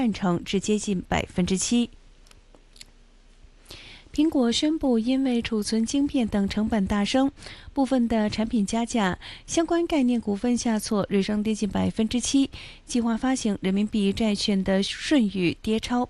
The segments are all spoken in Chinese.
半成至接近7%。苹果宣布，因为储存晶片等成本大升，部分的产品加价，相关概念股份下挫，日升跌近7%。计划发行人民币债券的舜宇跌超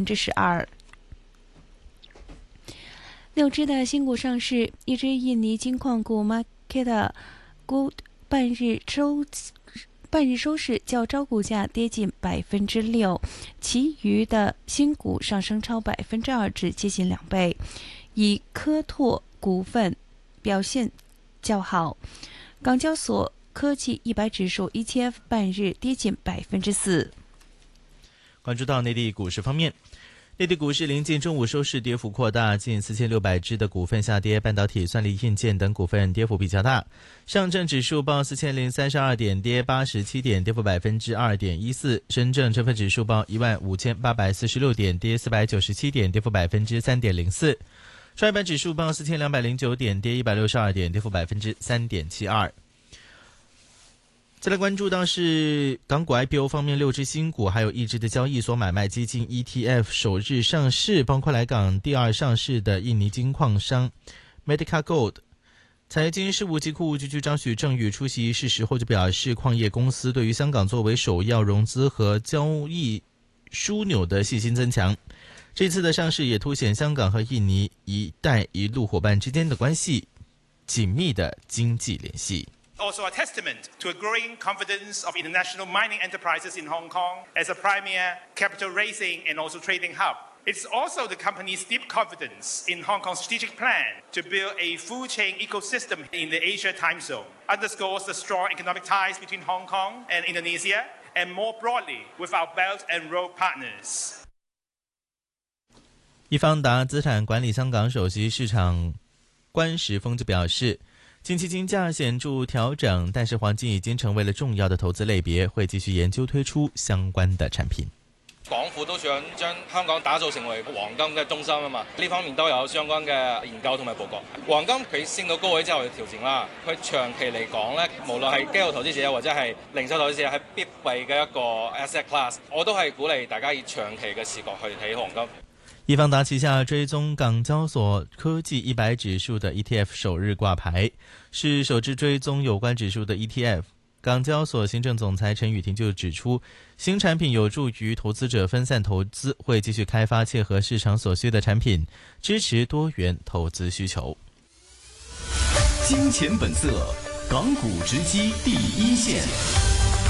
12%。6只的新股上市，一只印尼金矿股 Market Good 半日收市较招股价跌近6%，其余的新股上升超2%至接近2倍。以科拓股份表现较好，港交所科技100指数 ETF 半日跌近4%。 关注到内地股市方面。内地股市临近中午收市跌幅扩大，近4600只的股份下跌，半导体、算力硬件等股份跌幅比较大。上证指数报4032点，跌87点，跌幅2.14%。深证成分指数报15846点，跌497点，跌幅3.04%。创业板指数报4209点，跌162点，跌幅3.72%。再来关注到是港股 IPO 方面，6只新股还有1只的交易所买卖基金 ETF 首日上市，包括来港第2上市的印尼金矿商 Medica Gold。 财经事务及库务局局长许正宇出席事实后就表示，矿业公司对于香港作为首要融资和交易枢纽的信心增强。这次的上市也凸显香港和印尼“一带一路”伙伴之间的关系紧密的经济联系。 Also a testament to a growing confidence of international mining enterprises in Hong Kong as a premier capital raising and also trading hub. It's also the company's deep confidence in Hong Kong's strategic plan to build a full chain ecosystem in the Asia time zone, underscores the strong economic ties between Hong Kong and Indonesia, and more broadly with our Belt and Road partners. 易方达资产管理香港首席市场关时峰就表示，近期金价显著调整，但是黄金已经成为了重要的投资类别，会继续研究推出相关的产品。 港府都想將香港打造成為黃金嘅中心啊嘛，呢方面都有相關嘅研究同埋報告。黃金佢升到高位之後調整啦，佢長期嚟講咧，無論係機構投資者或者係零售投資者係必備嘅一個 asset class， 我都係鼓勵大家以長期嘅視角去睇黃金。 易方达旗下追踪港交所科技100指数的 ETF 首日挂牌，是首支追踪有关指数的 ETF。港交所行政总裁陈雨婷就指出，新产品有助于投资者分散投资，会继续开发切合市场所需的产品，支持多元投资需求。 金钱本色，港股直击第一线。